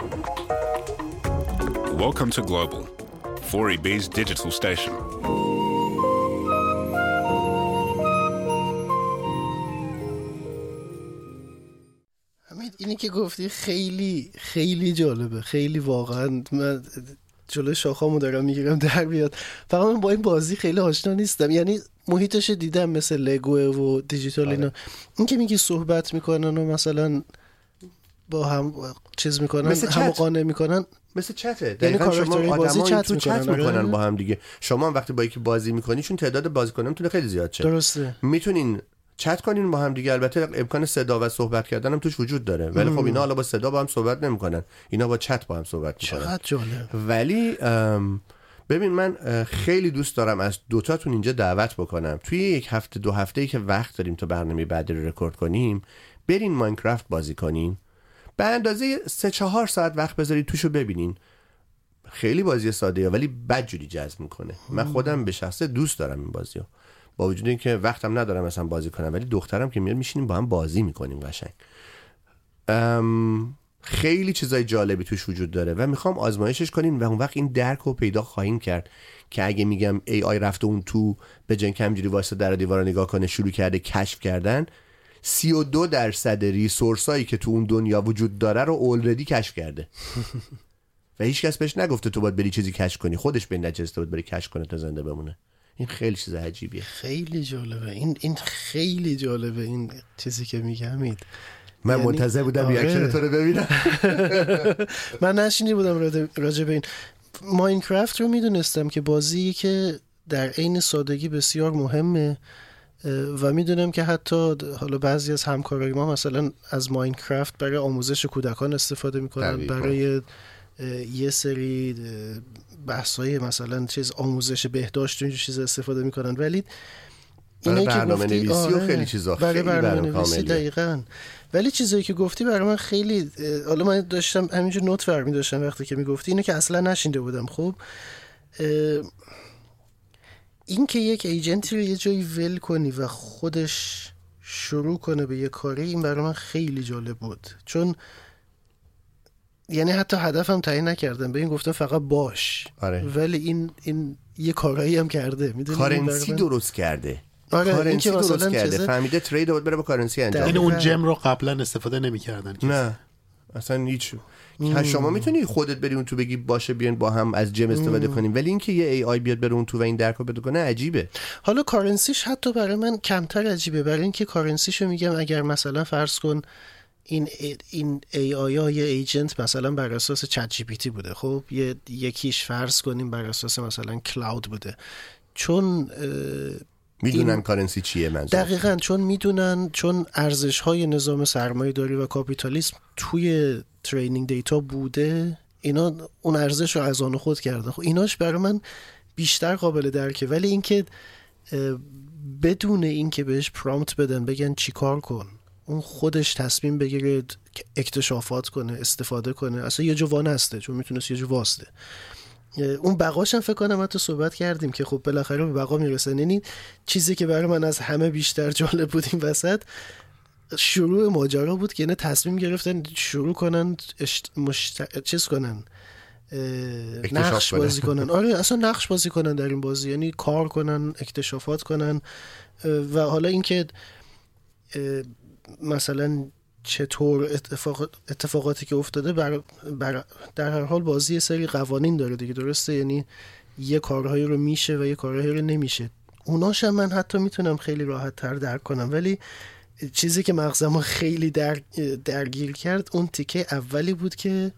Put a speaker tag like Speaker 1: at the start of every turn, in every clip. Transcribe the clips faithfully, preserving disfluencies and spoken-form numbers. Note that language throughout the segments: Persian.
Speaker 1: Welcome to Global, four E B's digital station.
Speaker 2: همین اینی که گفتی خیلی خیلی جالبه، خیلی واقعا من جلوی شاخامو دارم میگیرم در بیاد. فقط من با این بازی خیلی آشنا نیستم، یعنی محیطش دیدم مثل لگو و دیجیتال اینا. این که میگی صحبت میکنن و مثلا با هم چیز میکنن، هم قانع میکنن،
Speaker 3: مثل چته. دقیقاً شما آدم‌ها چت میکنن, میکنن با هم دیگه. شما وقتی با یکی بازی میکنی چون تعداد بازیکنان میتونه خیلی زیاد شه.
Speaker 2: درسته.
Speaker 3: میتونین چت کنین با هم دیگه. البته امکان صدا و صحبت کردن هم توش وجود داره، ولی خب اینا حالا با صدا با هم صحبت نمیکنن، اینا با چت با هم صحبت میکنن.
Speaker 2: چقدر جالب.
Speaker 3: ولی ببین من خیلی دوست دارم از دوتاتون اینجا دعوت بکنم توی یک هفته دو هفته‌ای که وقت داریم تا برنامه بعدی رو رکورد کنیم، برین ماینکرافت بازی کنین. به اندازه سه چهار ساعت وقت بذارید توشو ببینین. خیلی بازی ساده‌ای ولی بدجوری جذب میکنه. من خودم به شخصه دوست دارم این بازیو، با وجود اینکه وقتم ندارم مثلا بازی کنم، ولی دخترم که میاد میشینیم با هم بازی میکنیم قشنگ. خیلی چیزای جالبی توش وجود داره و میخوام آزمایشش کنین و اون وقت این درک رو پیدا خواهیم کرد که اگه میگم ای آی رفته اون تو به جن کمجوری واسه در دیوار نگاه کنه شروع کرده کشف کردن، سی و دو درصد ریسورسایی که تو اون دنیا وجود داره رو اولردی کشف کرده و هیچ کس بهش نگفته تو باید بری چیزی کشف کنی، خودش به نجسته بود بری کشف کنه تا زنده بمونه. این خیلی چیز عجیبیه.
Speaker 2: خیلی جالبه این این خیلی جالبه این چیزی که میگم. من
Speaker 3: یعنی منتظر بودم ریاکشن تو رو ببینم.
Speaker 2: من نشینی بودم راجع به این. ماینکرافت رو میدونستم که بازیه که در عین سادگی بسیار مهمه و میدونم که حتی حالا بعضی از همکارای ما مثلا از ماینکرافت برای آموزش کودکان استفاده میکنن، برای یه سری بحث‌های مثلا چیز آموزش بهداشت و این چیز استفاده میکنن. ولی
Speaker 3: اینه که برنامه‌نویسی و خیلی چیزا
Speaker 2: برای برنامه‌نویسی دقیقاً. ولی چیزایی که گفتی برای من خیلی، حالا من داشتم همینجور نوت برمی داشتم وقتی که میگفتی اینو که اصلا نشینده بودم. خب این که یک ایجنتی رو یه جایی ول کنی و خودش شروع کنه به یه کاری، این برای من خیلی جالب بود، چون یعنی حتی هدفم تعیین نکردم، به این گفتم فقط باش.
Speaker 3: آره.
Speaker 2: ولی این این یه کارایی هم کرده، میدونی،
Speaker 3: کارنسی درست کرده.
Speaker 2: آره،
Speaker 3: کارنسی درست کرده، فهمیده ترید بود بره با کارنسی انجام بده.
Speaker 4: این اون جم رو قبلا استفاده نمی‌کردن.
Speaker 3: نه اصلا هیچ. شما میتونی خودت بری اون تو بگی باشه بیاین با هم از جم استفاده کنیم، ولی اینکه یه ای آی بیاد بره اون تو و این درکو بده کنه عجیبه.
Speaker 2: حالا کارنسیش حتی برای من کمتر عجیبه، برای اینکه کارنسیشو میگم اگر مثلا فرض کن این این ای آی ها یه ایجنت مثلا بر اساس چت جی پی تی بوده، خب یه یکیش فرض کنیم بر اساس مثلا کلاود بوده، چون
Speaker 3: میدونن کارنسی چیه. منظور
Speaker 2: دقیقاً چون میدونن، چون ارزش های نظام سرمایه داری و کاپیتالیسم توی ترینینگ دیتا بوده، اینا اون ارزش رو از آن خود کرده. خب ایناش برای من بیشتر قابل درکه. ولی اینکه بدون اینکه بهش پرامپت بدن بگن چی کار کن، اون خودش تصمیم بگیره اکتشافات کنه، استفاده کنه، اصلا یه جو وانسته، چون میتونست یه جو واسته. اون بقاش هم فکر کنم حتی صحبت کردیم که خب بالاخره به بقا میرسن. یعنی چیزی که برای من از همه بیشتر جالب بود این وسط شروع ماجرا بود که اینا تصمیم گرفتن شروع کنن اشت... مشت... چیز کنن نقش بازی کنن. آره اصلا نقش بازی کنن در این بازی، یعنی کار کنن، اکتشافات کنن. و حالا اینکه مثلا چطور اتفاق اتفاقاتی که افتاده بر, بر در هر حال بازی یه سری قوانین داره دیگه، درسته؟ یعنی یه کارهایی رو میشه و یه کارهایی رو نمیشه. اوناش هم من حتی میتونم خیلی راحت تر درک کنم، ولی چیزی که مغزمو خیلی در درگیر کرد اون تیکه اولی بود که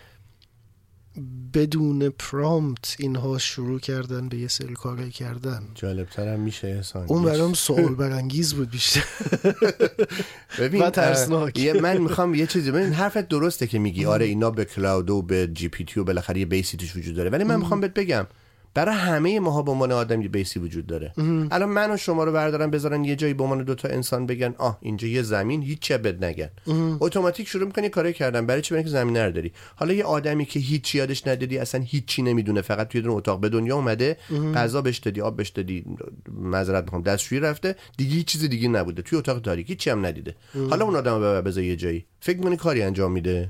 Speaker 2: بدون پرامپت اینها شروع کردن به یه سری کارهایی کردن.
Speaker 3: جالب‌تر هم میشه احسان.
Speaker 2: اون برام سوال برانگیز بود بیشتر.
Speaker 3: ببین و ترسناک. من میخوام یه چیزی ببین، حرفت درسته که میگی آره اینا به کلاود و به جی پی تی و بالاخره یه بیسی توش وجود داره، ولی من میخوام بهت بگم برای همه ماها به عنوان آدم یه بیسی وجود داره. الان من و شما رو بردارن بذارن یه جایی به عنوان دو تا انسان بگن آه اینجا یه زمین، هیچ چه بد نگن، اتوماتیک شروع می‌کنی کارای کردن. برای چی؟ برای اینکه زمین رو داری. حالا یه آدمی که هیچ یادش ندادی، اصلا هیچی نمیدونه، فقط توی دونه اتاق به دنیا اومده، غذا بهش دادی، آب بهش دادی، معذرت میخوام دستشویی رفته، دیگه هیچ چیز دیگه نبوده، توی اتاق تاریک هیچی هم ندیده. حالا اون آدمو بذار یه جایی، فکر می‌کنی کاری انجام میده؟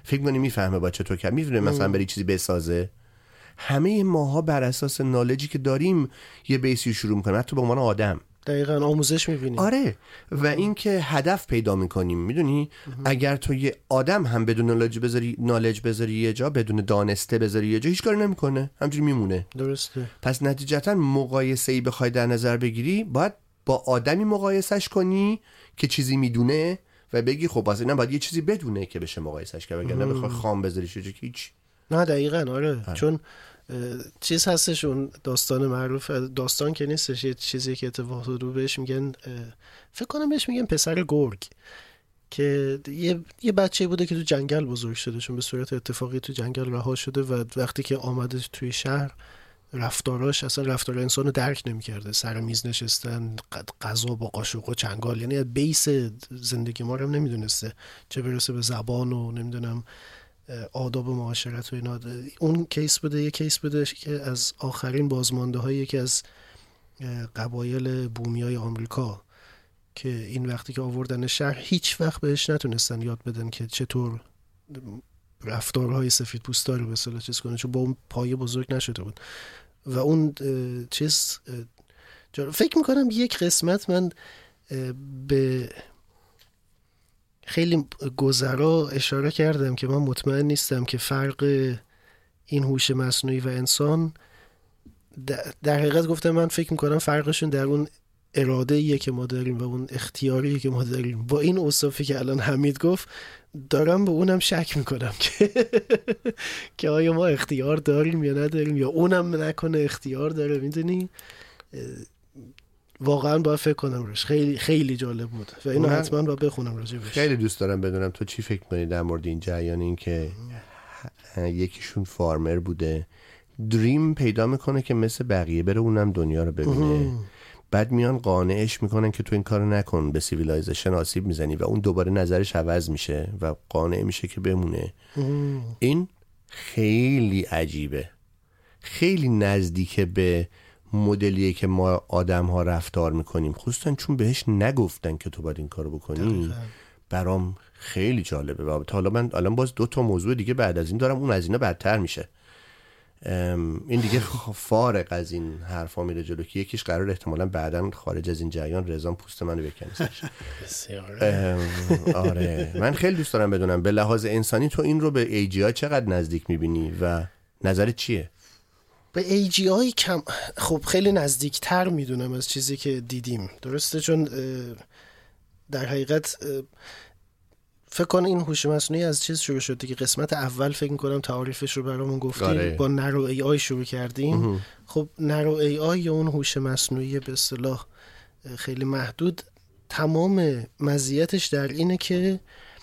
Speaker 3: فکر کنی میفهمه با چطور کرد، میتونه مثلا بری چیزی بسازه. همه ماها بر اساس نالجی که داریم یه بیسی شروع میکنیم، حتی به عنوان آدم.
Speaker 2: دقیقاً آموزش میبینیم.
Speaker 3: آره. و این که هدف پیدا میکنیم. میدونی اگر تو یه آدم هم بدون نالج بذاری نالج بذاری یه جا، بدون دانسته بذاری یه جا، هیچ کاری نمیکنه، همجوری میمونه.
Speaker 2: درسته.
Speaker 3: پس نتیجتا مقایسه‌ای بخوای در نظر بگیری، باید با آدمی مقایسش کنی که چیزی میدونه و بگی خب واسه اینم باید یه چیزی بدونه که بشه مقایسش کرد، وگرنه بخوای خام بذاریش چه هیچ.
Speaker 2: نه دقیقاً آره.
Speaker 3: آره.
Speaker 2: چون چیز هستش، اون داستان معروف، داستان که نیستش، یه چیزی که اتفاق رو بهش میگن، فکر کنم بهش میگن پسر گرگ، که یه یه بچه بوده که تو جنگل بزرگ شده، چون به صورت اتفاقی تو جنگل رها شده و وقتی که آمده توی شهر رفتاراش اصلا رفتار انسان رو درک نمی‌کرده. سر میز نشستن، غذا با قاشق و چنگال، یعنی بیس زندگی ما رو هم نمیدونسته، چه برسه به زبان و نمیدونم آداب معاشرت و اینا. اون کیس بوده، یه کیس بوده که از آخرین بازمانده های یکی از قبایل بومیای آمریکا که این وقتی که آوردن شهر هیچ وقت بهش نتونستن یاد بدن که چطور رفتارهای سفید پوستا رو به اصطلاح چیز کنه، چون با اون پایه بزرگ نشده بود. و اون چیز فکر میکنم یک قسمت من به خیلی گذرا اشاره کردم که من مطمئن نیستم که فرق این هوش مصنوعی و انسان، در حقیقت گفتم من فکر میکنم فرقشون در اون اراده ایه که ما داریم و اون اختیاریه که ما داریم. با این اوصافی که الان حمید گفت دارم به اونم شک میکنم که که آیا ما اختیار داریم یا نداریم، یا اونم نکنه اختیار داره. میدونی واقعا باید فکر کنم روش. خیلی خیلی جالب بود و اینو حتما باید بخونم راجبش.
Speaker 3: خیلی دوست دارم بدونم تو چی فکر می‌کنی در مورد این جریان، این که یکیشون فارمر بوده، دریم پیدا میکنه که مثل بقیه بره اونم دنیا رو ببینه، بعد میان قانعش میکنن که تو این کارو نکن، به سیویلایزیشن آسیب میزنی، و اون دوباره نظرش عوض میشه و قانع میشه که بمونه. این خیلی عجیبه، خیلی نزدیک به مدلیه که ما آدم ها رفتار میکنیم، خصوصا چون بهش نگفتن که تو باید این کارو بکنی. برام خیلی جالبه. و حالا من الان باز دو تا موضوع دیگه بعد از این دارم، اون از اینا بدتر میشه. این دیگه فارق از این حرفا میره جلو که یکیش قرار احتمالاً بعداً خارج از این جریان رضا پوست منو بکنیش. آره من خیلی دوست دارم بدونم به لحاظ انسانی تو این رو به ای جی آی چقدر نزدیک میبینی و نظرت چیه؟
Speaker 2: به ای جی آی کم، خب خیلی نزدیکتر میدونم از چیزی که دیدیم. درسته، چون در حقیقت فکر کن این هوش مصنوعی از چیز شروع شد که قسمت اول فکر می‌کنم تعریفش رو برامون گفتیم. آره. با نرو ای آی شروع کردیم. اه. خب نرو ای آی یا اون هوش مصنوعی به اصطلاح خیلی محدود، تمام مزیتش در اینه که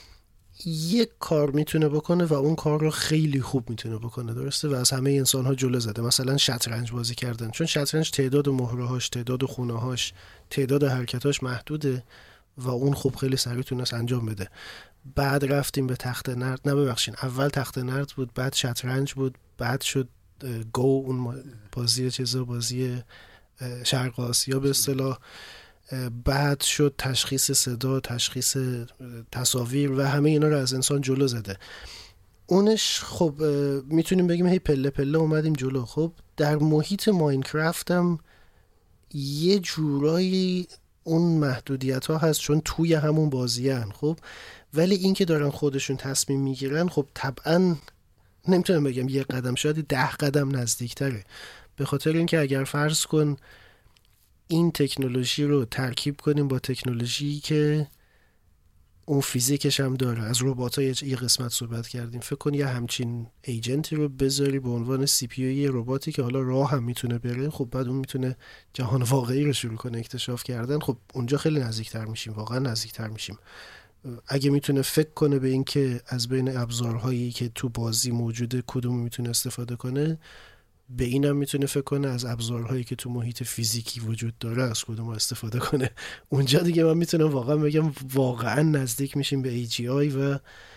Speaker 2: یک کار میتونه بکنه و اون کار رو خیلی خوب میتونه بکنه. درسته، و از همه انسان ها جلو زده. مثلا شطرنج بازی کردن، چون شطرنج تعداد مهره‌هاش، تعداد خونه‌هاش، تعداد حرکتاش محدوده و اون خوب خیلی سریع تونست انجام بده. بعد رفتیم به تخت نرد، نه ببخشید اول تخت نرد بود، بعد شطرنج بود، بعد شد گو، اون بازی چیزا، بازی شرق آسیا به اصطلاح، بعد شد تشخیص صدا، تشخیص تصاویر و همه اینا رو از انسان جلو زده. اونش خب میتونیم بگیم هی پله پله اومدیم جلو. خب در محیط ماینکرافت هم یه جورایی اون محدودیت ها هست، چون توی همون بازی هن. خب ولی این که دارن خودشون تصمیم میگیرن، خب طبعا نمیتونم بگم یه قدم، شاید ده قدم نزدیک تره. به خاطر اینکه اگر فرض کن این تکنولوژی رو ترکیب کنیم با تکنولوژی که اون فیزیکش هم داره، از ربات ها یه قسمت صحبت کردیم، فکر کن یه همچین ایجنتی رو بذاری به عنوان سی پی یو یه رباتی که حالا راه هم میتونه بره، خب بعد اون میتونه جهان واقعی رو شروع کنه اکتشاف کردن. خب اونجا خیلی نزدیکتر میشیم، واقعا نزدیکتر میشیم. اگه میتونه فکر کنه به این که از بین ابزارهایی که تو بازی موجوده کدوم میتونه استفاده کنه، به اینم میتونه فکر کنه از ابزارهایی که تو محیط فیزیکی وجود داره از کدوم استفاده کنه. اونجا دیگه من میتونم واقعا بگم واقعا نزدیک میشیم به ای جی آی و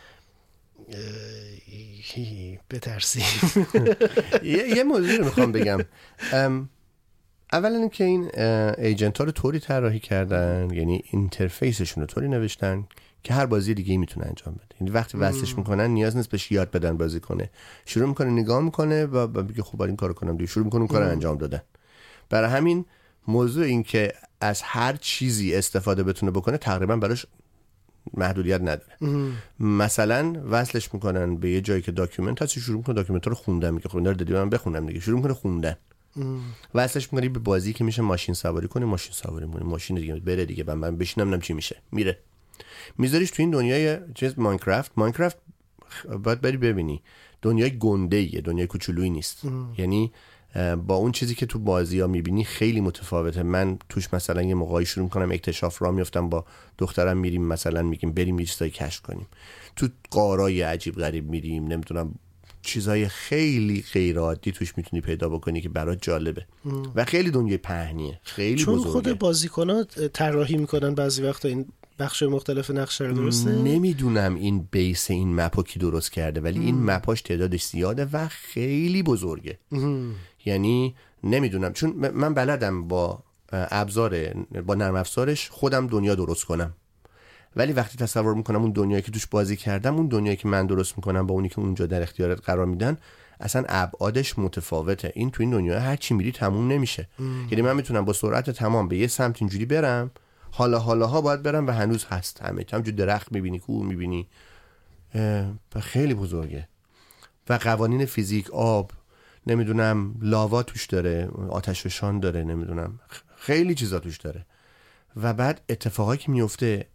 Speaker 2: بترسیم.
Speaker 3: یه موضوعی رو میخوام بگم. اولا این که این ایجنت ها رو طوری طراحی کردن، یعنی اینترفیسشون رو طوری نوشتن که هر بازی دیگه میتونه انجام بده. یعنی وقتی وصلش میکنن نیاز نیست بهش یاد بدن بازی کنه، شروع میکنه نگاه میکنه و میگه خب برای این کارو کنم دیگه، شروع میکنه کار انجام دادن. برای همین موضوع این که از هر چیزی استفاده بتونه بکنه تقریبا براش محدودیت نداره. مثلا وصلش میکنن به یه جایی که داکیومنت هست، شروع میکنه داکیومنت رو خوندن، میگه خب اینا رو دادی من بخونم دیگه، شروع میکنه خوندن. وصلش میکنی به بازی که میشه ماشین سواری کنی، ماشین سواری کنی، ماشین دیگه بره دیگه، من بشینم نم چی میشه، میره. میذاریش تو این دنیای چیز ماینکرافت. ماینکرافت باید بری ببینی دنیای گنده‌ایه، دنیای کوچولویی نیست. ام. یعنی با اون چیزی که تو بازی‌ها میبینی خیلی متفاوته. من توش مثلا یه موقعی شروع میکنم اکتشاف راه میافتم، با دخترم میریم مثلا میگیم بریم یه چیزایی کشف کنیم، تو غارای عجیب غریب میریم، نمیدونم چیزای خیلی غیر عادی توش میتونی پیدا بکنی که برات جالبه. ام. و خیلی دنیای پهنیه، خیلی
Speaker 2: چون
Speaker 3: بزرگه.
Speaker 2: خود بازیکن‌ها طراحی میکنن بعضی وقتا این بخش مختلف نقشه رو، درسته؟
Speaker 3: نمیدونم این بیس این مپو کی درست کرده، ولی ام. این مپاش تعدادش زیاده و خیلی بزرگه. ام. یعنی نمیدونم، چون من بلدم با ابزار با نرم افزارش خودم دنیا درست کنم، ولی وقتی تصور میکنم اون دنیایی که توش بازی کردم، اون دنیایی که من درست میکنم با اونی که اونجا در اختیارت قرار میدن، اصلا ابعادش متفاوته. این تو این دنیا هر چی میری تموم نمیشه. ام. یعنی من میتونم با سرعت تمام به یه سمت اینجوری برم، حالا حالاها باید برم و هنوز هست، همه همجور درخت میبینی، کوه میبینی، خیلی بزرگه. و قوانین فیزیک، آب، نمیدونم لاوا توش داره، آتش فشان داره، نمیدونم خیلی چیزا توش داره. و بعد اتفاقایی که میفته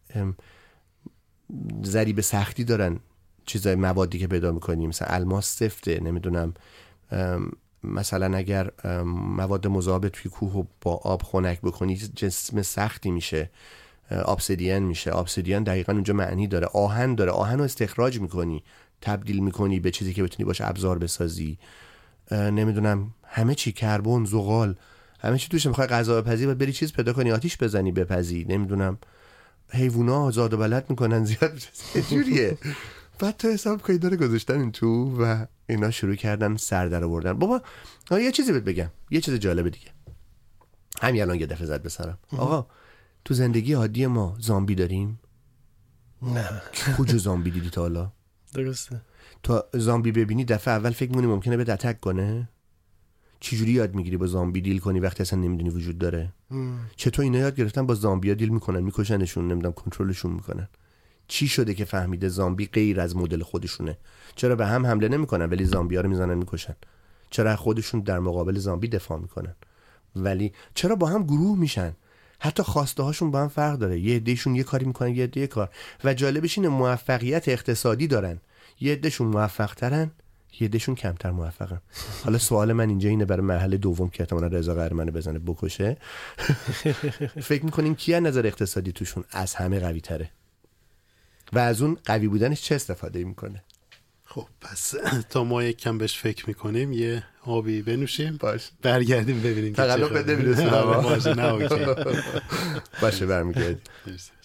Speaker 3: ضریب سختی دارن چیزای موادی که پیدا میکنیم، مثلا الماس سفته، نمیدونم مثلا اگر مواد مذاب توی کوه با آب خنک بکنی جسم سختی میشه، ابسیدین میشه. ابسیدین دقیقاً اونجا معنی داره، آهن داره، آهن رو استخراج میکنی، تبدیل میکنی به چیزی که بتونی باشه ابزار بسازی، نمیدونم همه چی، کربن، زغال، همه چی توش. میخوای غذا بپزی و بری چیز پیدا کنی آتیش بزنی بپزی، نمیدونم حیوونا زاد و ولد میکنن زیاد جوریه. بعد تو حساب کنی داره گذاشتن این تو و اینا شروع کردن سر در آوردن. بابا یه چیزی بهت بگم، یه چیز جالب دیگه همین الان یه دفعه زد به سرم. آقا تو زندگی عادی ما زامبی داریم؟
Speaker 2: نه.
Speaker 3: کجا زامبی دیدی تا حالا؟
Speaker 2: درسته.
Speaker 3: تو زامبی ببینی دفعه اول فکر می‌کنی ممکنه به اتک کنه؟ چجوری یاد میگیری با زامبی دیل کنی وقتی اصلا نمیدونی وجود داره؟ ام. چطور اینا یاد گرفتن با زامبیا دیل میکنن، میکشنشون، نمیدونم کنترلشون میکنن؟ چی شده که فهمیده زامبی غیر از مدل خودشونه؟ چرا به هم حمله نمیکنن ولی زامبیا رو میزنن میکشن؟ چرا خودشون در مقابل زامبی دفاع میکنن ولی چرا با هم گروه میشن؟ حتی خواسته هاشون با هم فرق داره، یه عدهشون یه کاری میکنن یه عده کار. و جالبش اینه موفقیت اقتصادی دارن، یه عدهشون موفق ترن یه عدهشون کمتر موفقن. حالا سوال من اینجا اینه برای مرحله دوم که احتمالاً رضا قهرمانو بزنه بکشه، فکر میکنین کی از نظر اقتصادی توشون از همه قوی تره و از اون قوی بودنش چه استفاده میکنه؟
Speaker 4: خب پس تا ما یک کم بهش فکر میکنیم یه آبی بنوشیم،
Speaker 3: باش
Speaker 4: برگردیم ببینیم
Speaker 3: تقلب بده میرسیم.
Speaker 4: باشه نه اوکی
Speaker 3: باشه برمیگردیم.